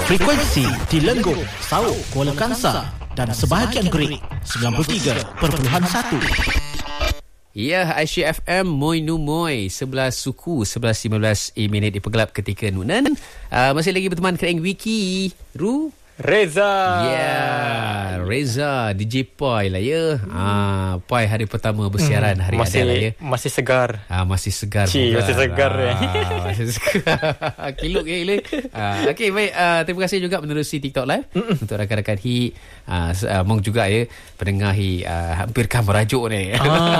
Frekuensi di Lenggong, Sauk, Kuala Kangsar dan sebahagian Great 93.1. Ya, Aisyah FM Moi Numoy 11 suku 11.15 minit di Pegelap ketika Nunan. Masih lagi berteman Kering Wiki Reza. Ya, Reza DJ Poi lah ya. Poi hari pertama bersiaran hari masih, ada lah ya. Masih segar. Masih segar. Masih segar. Masih segar. Kiluk ya gila. Okey, baik. Terima kasih juga menerusi TikTok Live untuk rakan-rakan Hi. Mong juga ya pendengar Hi hampirkan merajuk ni.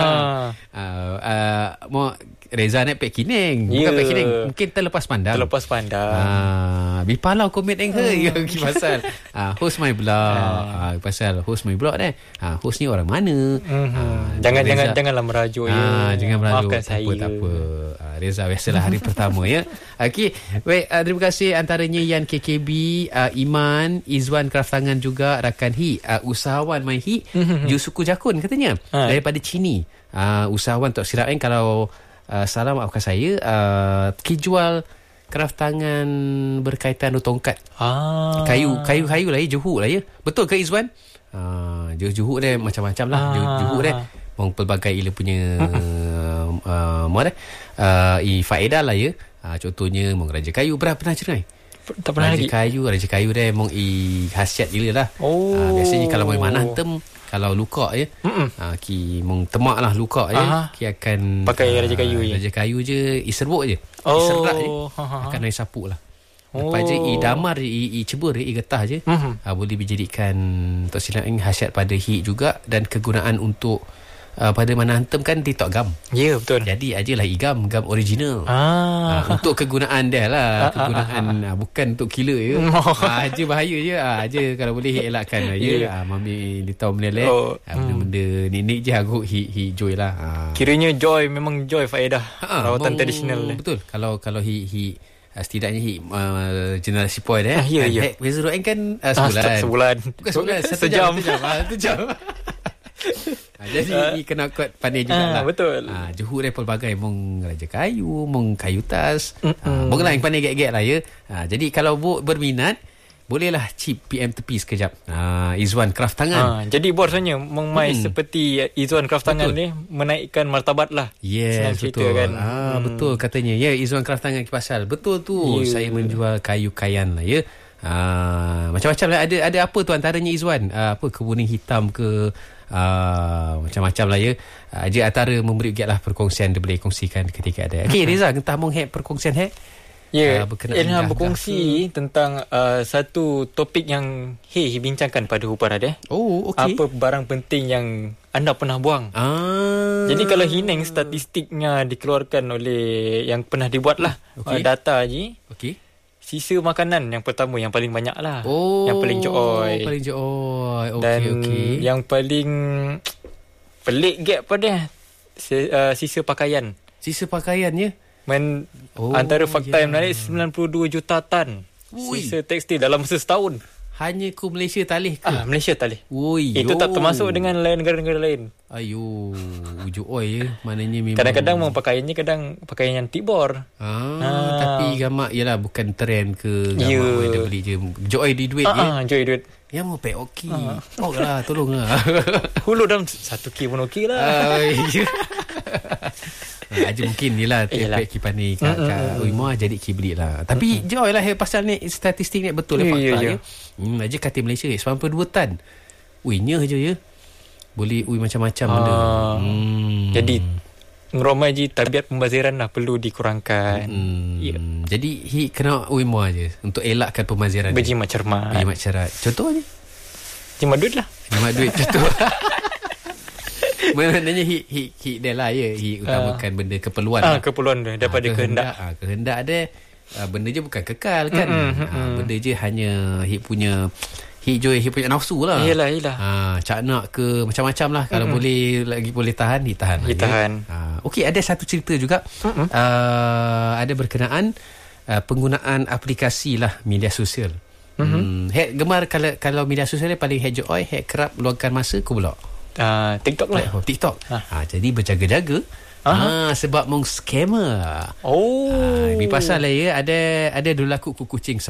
Mau Reza naik Pek Kining. Bukan Pek Kining, mungkin terlepas pandang. Bipalau komen ke pasal host my blog. Pasal host my blog ni. Host ni orang mana? Janganlah merajuk ya. Jangan merajuk. Maafkan saya. Tak apa. Reza biasalah hari pertama ya. Okey, baik, terima kasih antaranya Yan KKB, Iman, Izwan Kraft Tangan juga rakan Hi, usahawan My Hi, Ju Suku Jakun katanya. Daripada Cini. Usahawan Tok Sirap kalau salam maafkan saya, jual kraft tangan berkaitan dengan tongkat. Kayu lah ya, Johor lah ya. Betul ke Izwan? Johor dia macam-macam lah. Johor dia pelbagai ila punya faedah lah ya. Contohnya Raja Kayu. Pernah cerai? Tak pernah lagi. Raja Kayu dia khasiat gila lah. Biasanya kalau mana tem, kalau luka ya, ki temak lah luka ya, ki akan pakai Raja Kayu je. Raja Kayu je, serbuk je. Serak je. Akan air sapuk lah. Lepas je damar cebur getah je. Boleh dijadikan untuk silang khasiat pada hik juga, dan kegunaan untuk pada mana hantam kan TikTok gam. Ya, betul. Jadi ajalah gam original. Untuk kegunaan dia lah. Kegunaan bukan untuk killer je. Aja bahaya je. Aja kalau boleh elakkan ya. Mami dia tahu benda benda ni je aku joy lah. Kiranya joy, memang joy faedah rawatan tradisional. Betul. Kalau setidaknya generasi Poi dia. Ya. Beza Roen kan sebulan. Bukan sebulan, sejam. 1 jam. Jadi kena kot pandai juga lah. Betul. Johor dia pelbagai mong Raja Kayu, mong kayu tas. Mong lah yang pandai gek-gek lah ya. Jadi kalau berminat, bolehlah chip PM tepi sekejap. Izwan Kraft Tangan. Jadi rasanya mong mai seperti Izwan Kraft Tangan ni menaikkan martabat lah. Yes, betul kan. Betul katanya. Ya, Izwan Kraft Tangan pasal. Betul tu. Saya menjual kayu kayan lah ya. Macam-macam lah. Ada apa tu antaranya Izwan? Kebuning hitam ke, macam-macam lah ya. Dia antara memberi giat lah perkongsian, dia boleh kongsikan ketika ada. Okey Reza, entah mong perkongsian berkenaan berkongsi tentang satu topik yang bincangkan pada Hupara dia. Okey. Apa barang penting yang anda pernah buang? Jadi kalau Hineng statistiknya dikeluarkan oleh yang pernah dibuat lah, data je. Okey. Sisa makanan yang pertama, yang paling banyak lah. Yang paling joy. Dan yang paling pelik gap pada sisa pakaian. Sisa pakaian ya? Antara fakta yang menarik, 92 juta tan sisa tekstil dalam masa setahun. Hanya ku Malaysia talih ke? Malaysia talih. Itu tak termasuk dengan negara-negara lain. Ujuk oi ya. Maknanya memang kadang-kadang pakaiannya pakaian yang tibor. Tapi gamak yalah, bukan trend ke gamak dia beli je. Joy di duit je. Joy duit. Yang mau pay okey. Lah, tolonglah. Hulu dalam 1K pun okey lah. Aja mungkin ni lah kipan ni kat Uimah jadi beli lah. Tapi joy lah pasal ni statistik ni betul lah fakta ya. Aja kata Malaysia 92 tan. Nya je ya. Boleh macam-macam benda. Jadi ngeromai je tabiat pembaziran lah perlu dikurangkan. Jadi kena Uimah je untuk elakkan pembaziran. Berjimat cermat. Contoh je. Jimat duit lah. Jimat duit contoh. Maknanya dia lah ya. Utamakan benda keperluan lah. Keperluan dia daripada kehendak. Kehendak dia benda je bukan kekal kan. Benda je hanya punya nafsu lah. Yelah. Cak nak ke macam-macam lah. Kalau boleh tahan, ditahan. Okey, ada satu cerita juga. Ada berkenaan penggunaan aplikasi lah media sosial. Gemar kalau media sosial paling joy, kerap luangkan masa ke pula? TikTok lah. TikTok. Jadi berjaga-jaga. Sebab mong scammer. Ni pasal lah ya, ada dulu laku kucing Sarawak.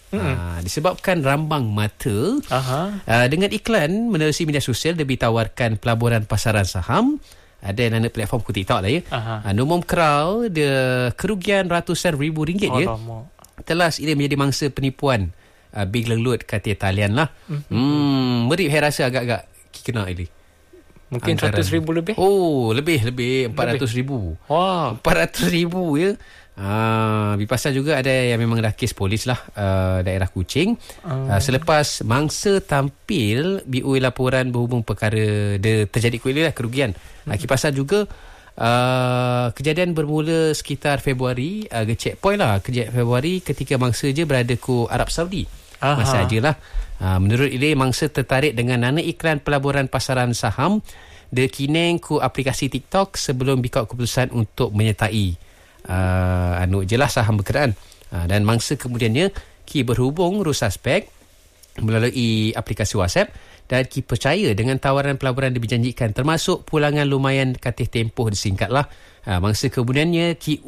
Disebabkan rambang mata. Dengan iklan menerusi media sosial, dia ditawarkan pelaburan pasaran saham. Ada yang nak platform ku TikTok lah ya. Nomor kral dia kerugian ratusan ribu ringgit je. Telas ia menjadi mangsa penipuan Big Lenglut kata talian lah. Merip saya rasa agak-agak kena ini. Mungkin 100,000 lebih. Oh, lebih 400,000. Wah, 400,000 ya. Pasal juga ada yang memang dah kes polis lah, daerah Kuching. Selepas mangsa tampil BOI laporan berhubung perkara dia terjadi kerugian. Pasal juga kejadian bermula sekitar Februari, checkpoint lah Februari ketika mangsa je berada ku Arab Saudi. Masa ajalah. Menurut dia, mangsa tertarik dengan nana iklan pelaburan pasaran saham dia kineng ku aplikasi TikTok sebelum bikau keputusan untuk menyertai jelas saham berkenaan. Dan mangsa kemudiannya ki berhubung suspek melalui aplikasi WhatsApp dan ki percaya dengan tawaran pelaburan dijanjikan, termasuk pulangan lumayan katih tempoh disingkatlah. Mangsa kemudiannya ki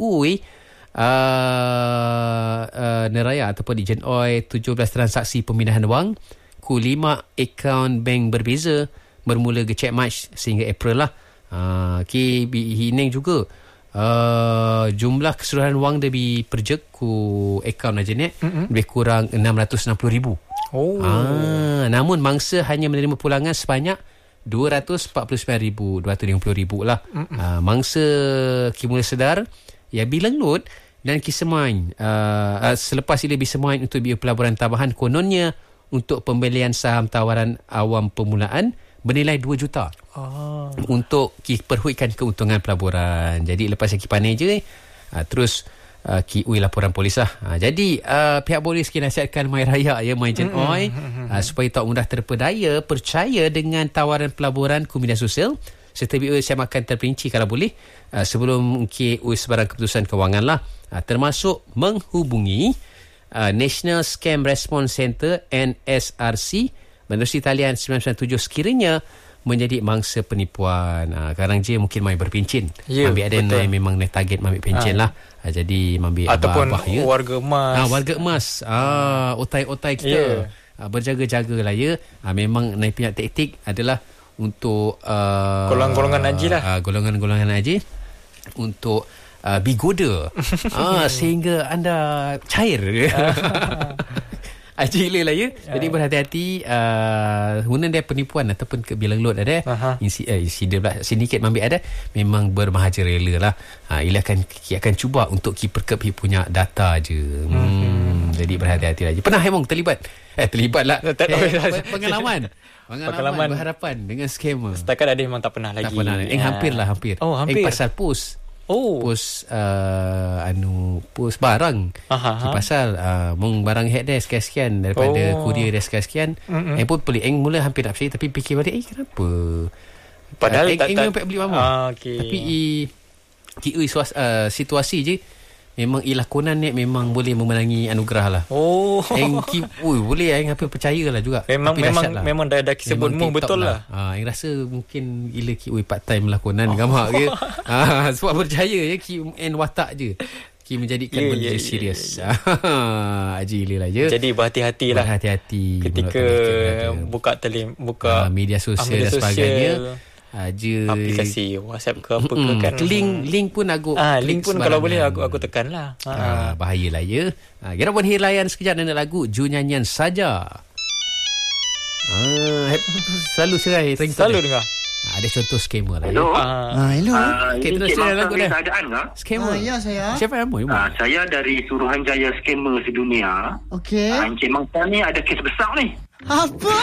neraya ataupun Ejen Oi 17 transaksi pemindahan wang ku 5 akaun bank berbeza bermula gecek Mac sehingga April lah. Ki hineng juga jumlah keseluruhan wang dia diperjek ku akaun aja ni lebih kurang 660,000. Namun mangsa hanya menerima pulangan sebanyak 249,250 lah. Mangsa ki mula sedar ya bilang load dan kisemain selepas ia bisemain untuk biaya pelaburan tambahan kononnya untuk pembelian saham tawaran awam permulaan bernilai 2 juta untuk perhuikan keuntungan pelaburan. Jadi lepas ki pandai je terus ki laporan polis lah. Jadi pihak polis nasihatkan mai raya ya mai Ejen Oi supaya tak mudah terpedaya percaya dengan tawaran pelaburan ku media sosial serta BOI semakan terperinci kalau boleh sebelum KUI sebarang keputusan kewangan lah, termasuk menghubungi National Scam Response Center NSRC menerusi talian 997 sekiranya menjadi mangsa penipuan. Sekarang je mungkin mai berpincin. Ambil ada yang memang target ambil pencen lah. Jadi ambil ataupun abah, ya. warga emas. Warga emas. Otai-otai kita. Berjaga-jaga lah ya. Memang naik punya taktik adalah untuk golongan-golongan haji lah. Golongan-golongan haji untuk bigoda sehingga anda cair. Haji lah ya. Jadi berhati-hati guna dia penipuan ataupun kebilang load ada sindiket mambil ada memang bermahaja rela lah. Ia akan cuba untuk perkep punya data je. Jadi berhati-hati lagi. Pernah emang terlibat lah. Pengalaman berhadapan dengan scammer. Setakat ada memang tak pernah lagi. Hampir. Hampir. Pasal post barang. Pasal mung barang head dia sekian-sekian daripada kurier dia sekian-sekian. Pun pelik mula hampir tak percaya, tapi fikir balik kenapa padahal tak dapat beli mama. Tapi situasi je memang lakonan ni memang boleh memenangi anugerah lah. Boleh hampir percayalah juga. Memang dah sebutmu betul lah. Yang rasa mungkin gila part time lakonan gamak ke. Sebab percaya ya watak je. Menjadikan benda serius. Gila lah je. Jadi berhati-hatilah. Ketika buka media sosial dan sebagainya. Aplikasi WhatsApp ke apa ke kan. Link pun aku link pun kalau boleh aku tekan lah. Bahayalah ya. Kita pun layan sekejap dengan lagu Ju Nyanyian Saja. Selalu serai selalu dengar. Ada contoh skema lah. Hello. Hello. Okay, terus lagu dah. Skema. Ya saya. Siapa nama? Saya dari Suruhanjaya Skema Sedunia. Okey. Encik Mangsa ni ada kes besar ni. Apa?